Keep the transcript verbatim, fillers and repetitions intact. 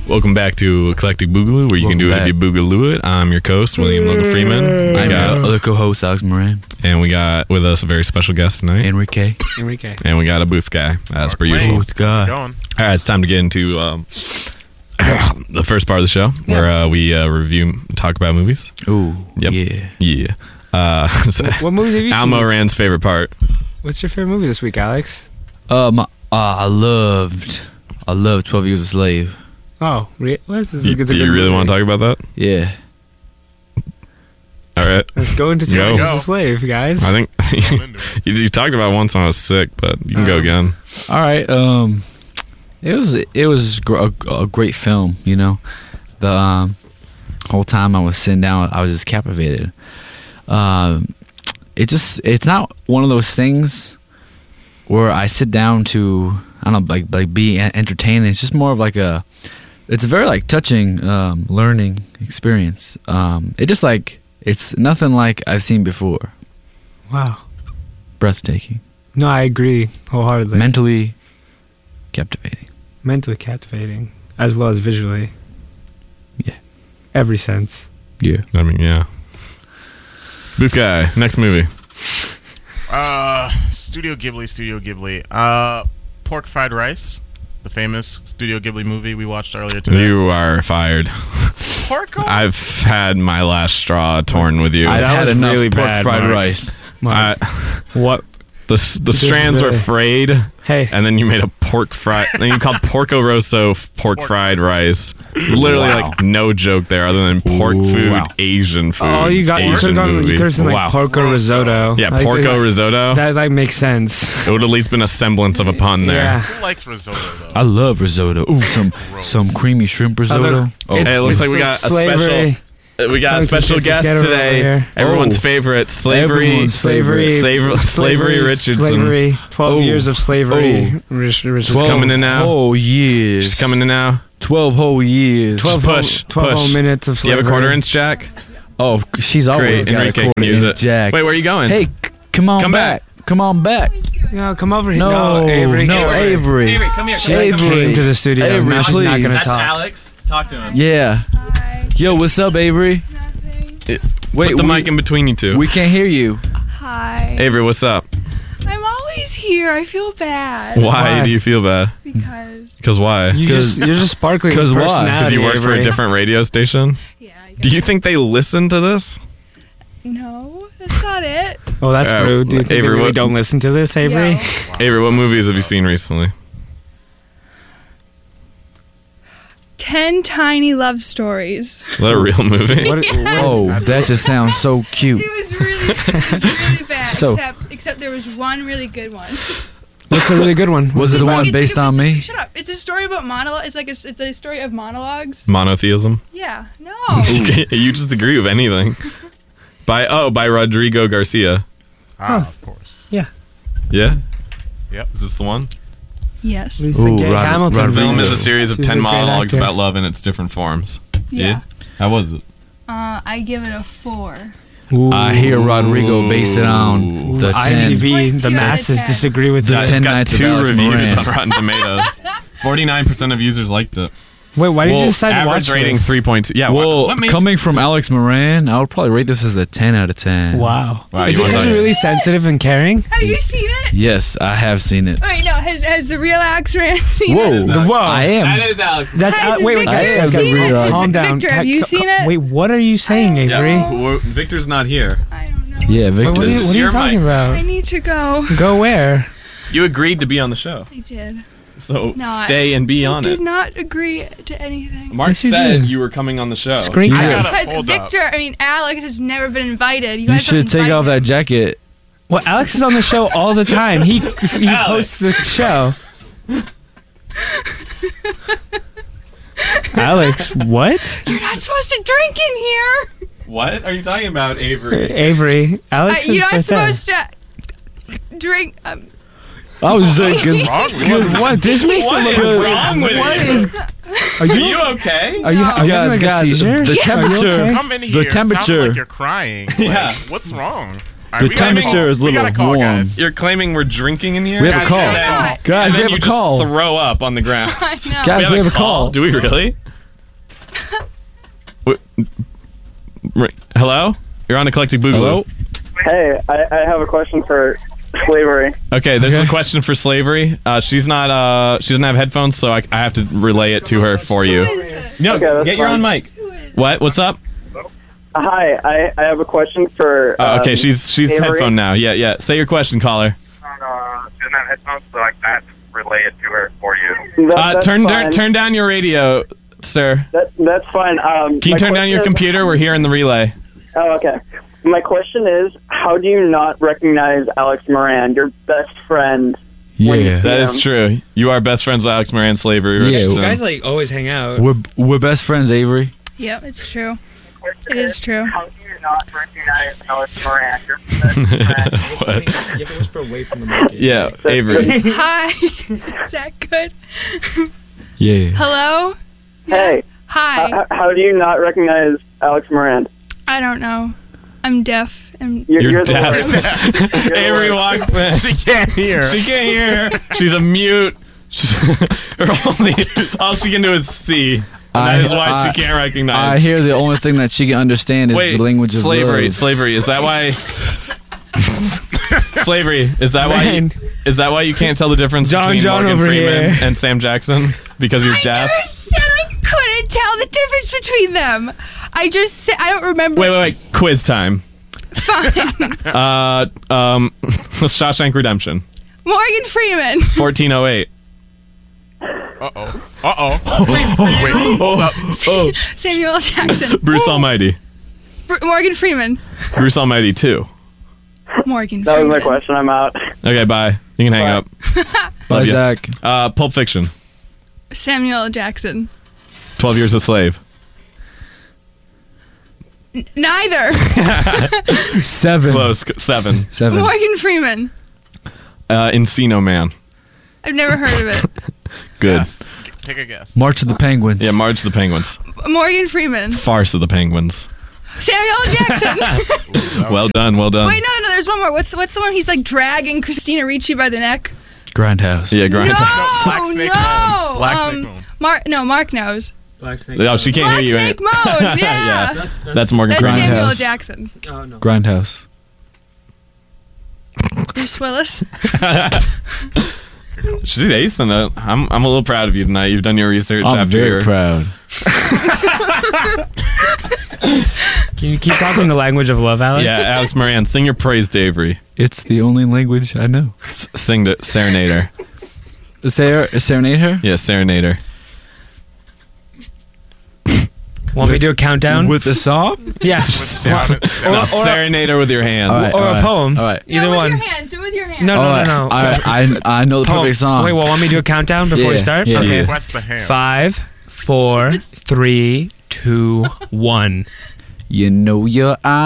Welcome back to Eclectic Boogaloo, where you Welcome can do back. it if you boogaloo it. I'm your host, William Logan Freeman. We I'm got, your other co-host, Alex Moran. and we got with us a very special guest tonight. Enrique. Enrique. And we got a booth guy, as per Mark usual. Lane. Booth guy. How's it going? All right, it's time to get into um, the first part of the show, where uh, we uh, review, talk about movies. Ooh, Yep. yeah. Yeah. Uh, so What movies have you Al seen? this- Moran's favorite part. What's your favorite movie this week, Alex? Um, uh, I loved, I loved twelve Years a Slave. Oh, re- what? This is a You, good- do you really want to talk about that? Yeah. All right. Let's go into Go. twelve Years Go. a Slave, guys. I think I'm into it. you, you talked about it once when I was sick, but you can go Um, again. All right. Um, it was it was gr- a, a great film. You know, the um, whole time I was sitting down, I was just captivated. Um, it just it's not one of those things where I sit down to I don't know like like be en- entertained. It's just more of like a it's a very like touching um, learning experience. Um, it just like it's nothing like I've seen before. Wow. Breathtaking, No, I agree wholeheartedly. mentally captivating. Mentally captivating, as well as visually. Yeah. Every sense. Yeah. I mean, yeah. Booth guy, next movie. Uh, Studio Ghibli, Studio Ghibli. Uh, Pork Fried Rice, the famous Studio Ghibli movie we watched earlier today. You are fired. Porco? I've had my last straw torn with you. I've that had was enough really pork bad, fried Mark. rice. Mark, I, what? the the This is strands were really- frayed, Hey. and then you made a pork fried. Then you called Porco Rosso f- pork Pork. fried rice. Literally, Wow. like no joke there, other than pork Ooh, food, wow. Asian food. Oh, you got. You could Asian have gone. movie. You could have said like Wow. porco risotto. Yeah, Like, porco that- risotto. That like makes sense. It would at least been a semblance of a pun there. Yeah. Who likes risotto, though? I love risotto. Ooh, some gross. some creamy shrimp risotto. Other- Oh, it's- Hey, it looks it's like we the got a slavery. special. Uh, We got a Alex, special let's guest get over today. here. Everyone's Oh. favorite slavery. Everyone's Slavery, Slaver- Slavery Richardson. Slavery, twelve Oh. years of slavery. Oh. Rich, Richardson. She's coming in now. whole years. She's coming in now. Twelve whole years. twelve Just push, whole, twelve push. whole minutes of Do you slavery. have a quarter inch jack? Oh, she's always Great, got Enrique a can quarter use inch it. jack. Wait, where are you going? Hey, c- come on Come back. Come on back. No, come over here. No, No, Avery. no, get over here. Avery. Avery, come here. She Come like, here. Avery. came to the studio. Avery, now she's not please. gonna That's talk. Alex. Talk to him. Yeah. Hi. Yo, what's up, Avery? Nothing. Wait, Put the we, mic in between you two. we can't hear you. Hi. Avery, what's up? I'm always here. I feel bad. Why, Why? do you feel bad? Because. Because why? You 'Cause- just, you're just sparkling. 'cause with why? 'Cause personality, Because you work for a Avery. different radio station? Yeah. I Do you guess. think they listen to this? No, that's not it. Oh, that's Uh, rude. Do you think Avery, they really what- don't listen to this, Avery? Yo. Avery, what movies have you seen recently? Ten tiny love stories. Is that a real movie? What, what is Oh, it? that just sounds so cute. It was really, it was really bad. So- except, except there was one really good one. What's a really good one? Was it the It's- one it's- based it's- on it's- me? Shut up! It's a story about monologue. It's like a, it's a story of monologues. Monotheism? Yeah. No. You just agree with anything. By oh, by Rodrigo Garcia. Ah, Huh. of course. Yeah? Yep. Is this the one? Yes. Lisa Ooh, Gay Rod- Hamilton. Rodrigo. Film is a series of She's a ten great monologues actor. about love in its different forms. Yeah. How was it? Uh, I give it a four. Ooh. I hear Rodrigo based it on the ten. IMDb, the Two out of masses ten. disagree with The that. ten It's got Nights of two Alex reviews Moran. on Rotten Tomatoes. Forty-nine percent of users liked it. Wait, why did well, you decide to average watch rating this? three point two. Yeah. what- Well, what, made coming from Alex Moran, I would probably rate this as a ten out of ten. Wow. Wow, Is you it wanna because talk- you're really sensitive and caring? Have you seen it? Yes, I have seen it. Wait, no. Has has the real Alex Rand seen Whoa, it? The- whoa. I am. That is Alex. That's Has uh, wait, wait, Victor guys, guys, seen guys, it? calm- Has calm down. Victor, have you seen it? Wait, what are you saying, I don't Avery? know. Well, Victor's not here. I don't know. Yeah, Wait, Victor. what are you, This is what are you your talking mic. I about? need to go. Go where? You agreed to be on the show, I did. so No, stay and be I on did it. not agree to anything. Mark Yes, you said did. you were coming on the show. Screen I cap. gotta- Because hold up. Victor, I mean Alex, has never been invited. You, You guys should don't take invite off him. that jacket. Well, Alex is on the show all the time. He he hosts the show. Alex, what? You're not supposed to drink in here. What are you talking about, Avery? Avery, Uh, Alex is you're not right there. supposed to drink. Um, I was like, What's wrong with you? What? This makes What it is look wrong with What you? is? Are Are you? you okay? Are you? Are you Guys, having like guys, a seizure? the Are you temperature- okay? Come in The here. sounding temperature. like you're crying. Like, Yeah. What's wrong? All The we gotta temperature call. is a We little gotta call, warm. guys. You're claiming we're drinking in here? We have a Guys, call. we gotta Guys, call. Guys, and we then have you a call. just throw up on the ground. I know. Guys, we have a call. Do we really? Ri- Hello? You're on Eclectic Boogaloo. Hello? Hey, I, I have a question for Slavery. Okay, this is Okay. a question for Slavery. Uh, she's not. Uh, she doesn't have headphones, so I, I have to relay it to her for you. No, Okay, that's get your fine. own mic. What? What's up? Hi, I, I have a question for. Uh, okay, um, she's she's Avery. headphone now. Yeah, yeah. Say your question, caller. Uh, she doesn't have headphones, so I can't relay it to her for you. That, Uh, that's turn fine. turn turn down your radio, sir. That, that's fine. Um, Can you my turn down your question is- computer? We're hearing the relay. Oh, okay. My question is, how do you not recognize Alex Moran, your best friend? when you Yeah. see That him? is true. You are best friends with Alex Moran, Slavery. Yeah, Richardson. You guys like always hang out. We're we're best friends, Avery. Yep, it's true. It is true. How do you not recognize Alex Moran, your best friend? What? You have to whisper away from the mic. Yeah, Avery. Hi. Is that good? Yeah. Hello? Hey, Hi. how, how do you not recognize Alex Moran? I don't know. I'm deaf. And You're, You're the deaf. worst. You're the Avery worst. walks in. She can't hear. She can't hear. She's a mute. She, her only, all she can do is see. And that I- is why I- she can't recognize. I hear the only thing that she can understand is Wait, the language of slavery. love. Slavery. Is that why? Slavery. Is that why? You, Man. is that why you can't tell the difference John between John Morgan over Freeman here. and Sam Jackson because you're I deaf? never said I couldn't tell the difference between them. I just said I don't remember. Wait, wait, wait. Quiz time. Fine. Uh, um, Shawshank Redemption. Morgan Freeman. fourteen oh eight. Uh oh. Uh oh. Wait, wait. Hold up. Oh, Samuel L. Jackson. Bruce Almighty. Br- Morgan Freeman. Bruce Almighty two. Morgan That was Freeman. my question. I'm out. Okay, bye. You can hang Bye. up. Bye, Love ya. Zach. Uh, Pulp Fiction. Samuel L. Jackson. twelve Years a Slave. N- neither. Seven. Close. Seven. Seven. Morgan Freeman. Uh, Encino Man. I've never heard of it. Good. Guess. G- Take a guess. March of the Penguins. Yeah, March of the Penguins. Morgan Freeman. Farce of the Penguins. Samuel L. Jackson. Well done, well done. Wait, no, no, there's one more. What's what's the one he's like dragging Christina Ricci by the neck? Grindhouse. Yeah, grind. No, Black Snake no. Moan. Black um, Snake Moan. Mark, no, Mark knows. Black Snake. Oh, she can't Black hear you. Snake Moan. Yeah. Yeah. That's Morgan That's Freeman. Samuel L. Grindhouse. Jackson. Oh, no. Grindhouse. Bruce Willis. She's acing it. I'm, I'm a little proud of you tonight. You've done your research I'm after very your- proud. Can you keep talking the language of love, Alex? Yeah, Alex Moran, sing your praise to Avery. It's the only language I know. S- sing to serenade her. Ser- serenade her? Yeah, serenade her. Want me to do a countdown? With a song? yeah. Down it- down No, it. serenade her with your hands. All right, Or all a right, poem. All right. Either no, with one. your hands. Do it with your hands. No, no, All right. no, no. All right. I, I know the Poem. perfect song. Wait, well, want me to do a countdown before we Yeah, start? yeah, okay. yeah. Request the hand. Five, four, three, two, one. You know your eyes.